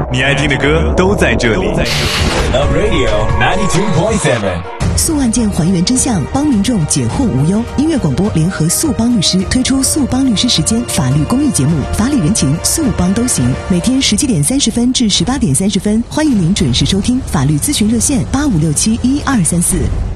你爱听的歌都在这里。 Love Radio 92.7。 诉案件还原真相，帮民众解惑无忧。音乐广播联合诉帮律师推出诉帮律师时间法律公益节目，法理人情，诉帮都行。每天17点30分至18点30分，欢迎您准时收听。法律咨询热线85671234。